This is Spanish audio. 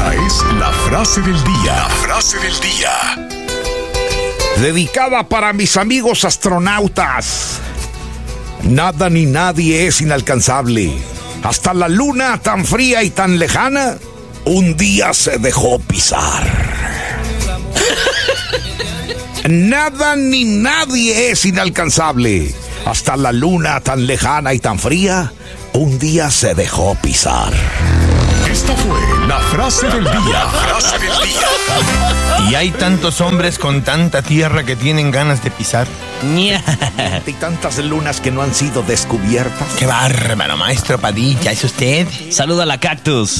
Esta es la frase del día. La frase del día. Dedicada para mis amigos astronautas. Nada ni nadie es inalcanzable. Hasta la luna tan fría y tan lejana, un día se dejó pisar. Nada ni nadie es inalcanzable. Hasta la luna tan lejana y tan fría, un día se dejó pisar. Esta fue la frase del día. La frase del día. Y hay tantos hombres con tanta tierra que tienen ganas de pisar. Hay tantas lunas que no han sido descubiertas. ¡Qué bárbaro, maestro Padilla! ¿Es usted? Saluda a la Cactus.